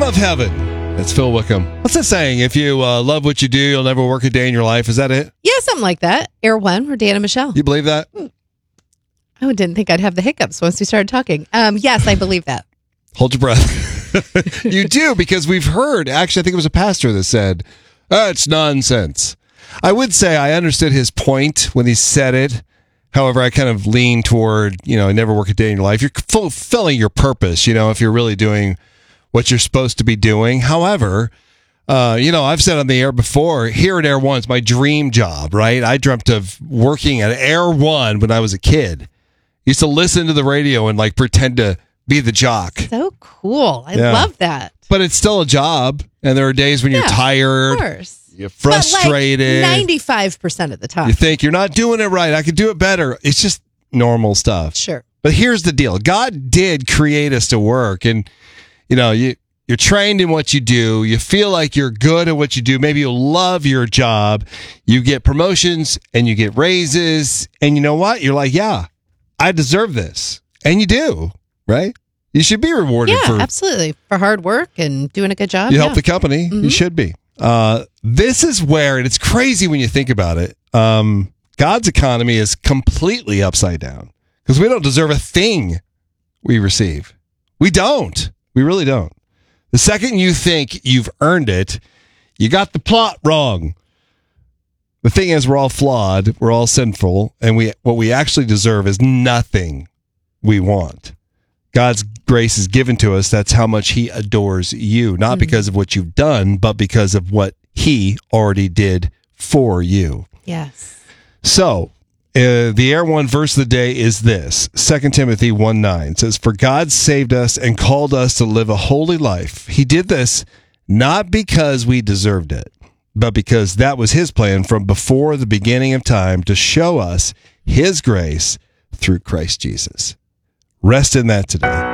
of heaven. That's Phil Wickham. What's that saying? If you love what you do, you'll never work a day in your life. Is that it? Yeah, something like that. Air One or Dan and Michelle. You believe that? I didn't think I'd have the hiccups once we started talking. Yes, I believe that. Hold your breath. You do, because we've heard, actually, I think it was a pastor that said, it's nonsense. I would say I understood his point when he said it. However, I kind of lean toward, never work a day in your life. You're fulfilling your purpose, if you're really doing what you're supposed to be doing. However, I've said on the air before, here at Air One, it's my dream job, right? I dreamt of working at Air One when I was a kid. Used to listen to the radio and pretend to be the jock. So cool. I love that. But it's still a job, and there are days when you're tired. Of course. You're frustrated. But 95% of the time. You think you're not doing it right. I could do it better. It's just normal stuff. Sure. But here's the deal. God did create us to work, and you're trained in what you do. You feel like you're good at what you do. Maybe you love your job. You get promotions and you get raises, and you know what? You're like, yeah, I deserve this. And you do, right? You should be rewarded absolutely. For hard work and doing a good job. You help the company. Mm-hmm. You should be. This is where, and it's crazy when you think about it, God's economy is completely upside down because we don't deserve a thing we receive. We don't. We really don't. The second you think you've earned it, you got the plot wrong. The thing is, we're all flawed, we're all sinful, and what we actually deserve is nothing we want. God's grace is given to us. That's how much he adores you, not because of what you've done, but because of what he already did for you. Yes. So, the Air One verse of the day is this. 2 Timothy 1:9 says, "For God saved us and called us to live a holy life. He did this not because we deserved it, but because that was his plan from before the beginning of time to show us his grace through Christ Jesus." Rest in that today.